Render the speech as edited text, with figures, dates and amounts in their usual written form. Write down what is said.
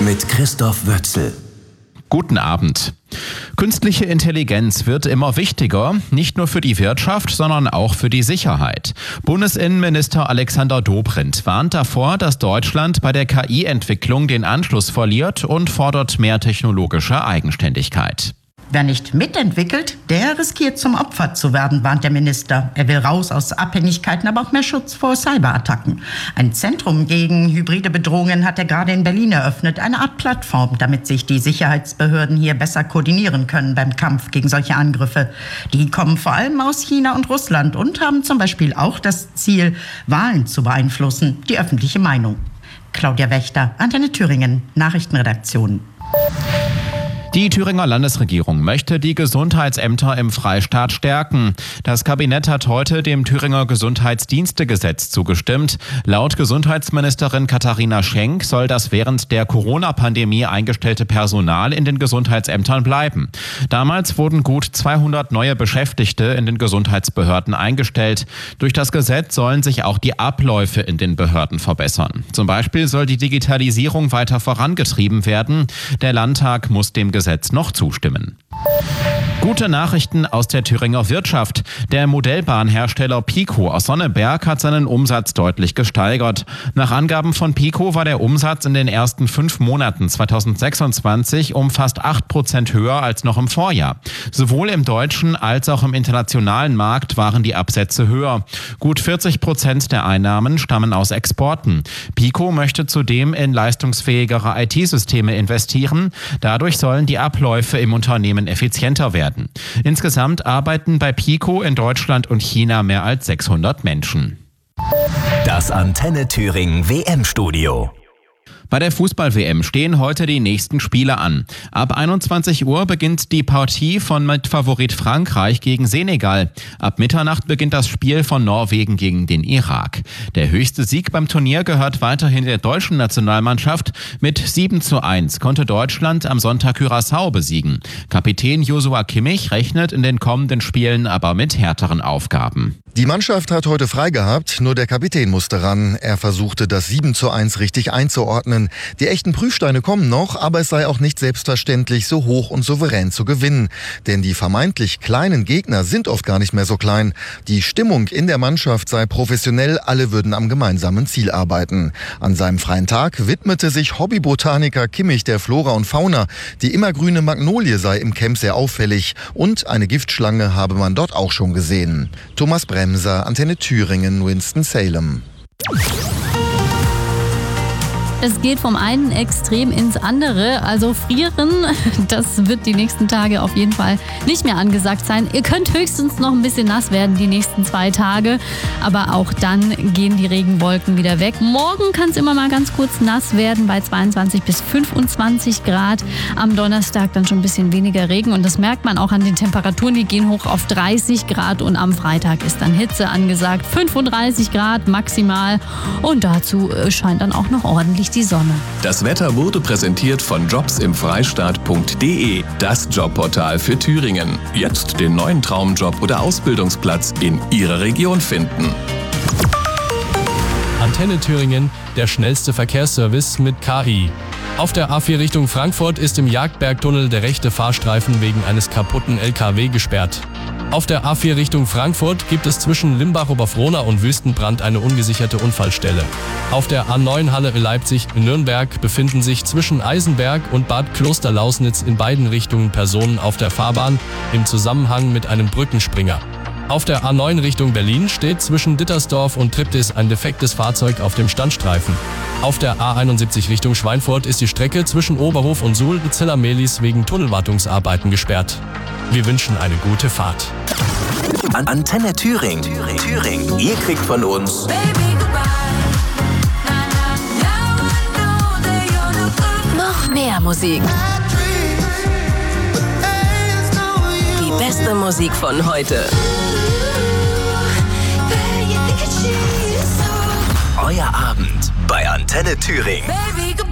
mit Christoph Wötzl. Guten Abend. Künstliche Intelligenz wird immer wichtiger, nicht nur für die Wirtschaft, sondern auch für die Sicherheit. Bundesinnenminister Alexander Dobrindt warnt davor, dass Deutschland bei der KI-Entwicklung den Anschluss verliert und fordert mehr technologische Eigenständigkeit. Wer nicht mitentwickelt, der riskiert zum Opfer zu werden, warnt der Minister. Er will raus aus Abhängigkeiten, aber auch mehr Schutz vor Cyberattacken. Ein Zentrum gegen hybride Bedrohungen hat er gerade in Berlin eröffnet. Eine Art Plattform, damit sich die Sicherheitsbehörden hier besser koordinieren können beim Kampf gegen solche Angriffe. Die kommen vor allem aus China und Russland und haben zum Beispiel auch das Ziel, Wahlen zu beeinflussen, die öffentliche Meinung. Claudia Wächter, Antenne Thüringen, Nachrichtenredaktion. Die Thüringer Landesregierung möchte die Gesundheitsämter im Freistaat stärken. Das Kabinett hat heute dem Thüringer Gesundheitsdienstegesetz zugestimmt. Laut Gesundheitsministerin Katharina Schenk soll das während der Corona-Pandemie eingestellte Personal in den Gesundheitsämtern bleiben. Damals wurden gut 200 neue Beschäftigte in den Gesundheitsbehörden eingestellt. Durch das Gesetz sollen sich auch die Abläufe in den Behörden verbessern. Zum Beispiel soll die Digitalisierung weiter vorangetrieben werden. Der Landtag muss dem Gesetz noch zustimmen. Gute Nachrichten aus der Thüringer Wirtschaft. Der Modellbahnhersteller Pico aus Sonneberg hat seinen Umsatz deutlich gesteigert. Nach Angaben von Pico war der Umsatz in den ersten 5 Monaten 2026 um fast 8% höher als noch im Vorjahr. Sowohl im deutschen als auch im internationalen Markt waren die Absätze höher. Gut 40% der Einnahmen stammen aus Exporten. Pico möchte zudem in leistungsfähigere IT-Systeme investieren. Dadurch sollen die Abläufe im Unternehmen effizienter werden. Insgesamt arbeiten bei Pico in Deutschland und China mehr als 600 Menschen. Das Antenne Thüringen WM-Studio. Bei der Fußball-WM stehen heute die nächsten Spiele an. Ab 21 Uhr beginnt die Partie von Mitfavorit Frankreich gegen Senegal. Ab Mitternacht beginnt das Spiel von Norwegen gegen den Irak. Der höchste Sieg beim Turnier gehört weiterhin der deutschen Nationalmannschaft. Mit 7:1 konnte Deutschland am Sonntag Curaçao besiegen. Kapitän Joshua Kimmich rechnet in den kommenden Spielen aber mit härteren Aufgaben. Die Mannschaft hat heute frei gehabt, nur der Kapitän musste ran. Er versuchte, das 7:1 richtig einzuordnen. Die echten Prüfsteine kommen noch, aber es sei auch nicht selbstverständlich, so hoch und souverän zu gewinnen. Denn die vermeintlich kleinen Gegner sind oft gar nicht mehr so klein. Die Stimmung in der Mannschaft sei professionell, alle würden am gemeinsamen Ziel arbeiten. An seinem freien Tag widmete sich Hobbybotaniker Kimmich der Flora und Fauna. Die immergrüne Magnolie sei im Camp sehr auffällig und eine Giftschlange habe man dort auch schon gesehen. Thomas Bremser, Antenne Thüringen, Winston-Salem. Es geht vom einen Extrem ins andere, also frieren, das wird die nächsten Tage auf jeden Fall nicht mehr angesagt sein. Ihr könnt höchstens noch ein bisschen nass werden die nächsten 2 Tage, aber auch dann gehen die Regenwolken wieder weg. Morgen kann es immer mal ganz kurz nass werden bei 22 bis 25 Grad. Am Donnerstag dann schon ein bisschen weniger Regen und das merkt man auch an den Temperaturen, die gehen hoch auf 30 Grad und am Freitag ist dann Hitze angesagt, 35 Grad maximal und dazu scheint dann auch noch ordentlich die Sonne. Das Wetter wurde präsentiert von jobsimfreistaat.de, das Jobportal für Thüringen. Jetzt den neuen Traumjob oder Ausbildungsplatz in Ihrer Region finden. Antenne Thüringen, der schnellste Verkehrsservice mit KI. Auf der A4 Richtung Frankfurt ist im Jagdbergtunnel der rechte Fahrstreifen wegen eines kaputten LKW gesperrt. Auf der A4 Richtung Frankfurt gibt es zwischen Limbach-Oberfrohna und Wüstenbrand eine ungesicherte Unfallstelle. Auf der A9 Halle Leipzig-Nürnberg befinden sich zwischen Eisenberg und Bad Klosterlausnitz in beiden Richtungen Personen auf der Fahrbahn im Zusammenhang mit einem Brückenspringer. Auf der A9 Richtung Berlin steht zwischen Dittersdorf und Triptis ein defektes Fahrzeug auf dem Standstreifen. Auf der A71 Richtung Schweinfurt ist die Strecke zwischen Oberhof und Suhl-Ziller-Mehlis wegen Tunnelwartungsarbeiten gesperrt. Wir wünschen eine gute Fahrt. Antenne Thüringen. Ihr kriegt von uns noch mehr Musik. Die beste Musik von heute. Euer Abend bei Antenne Thüringen.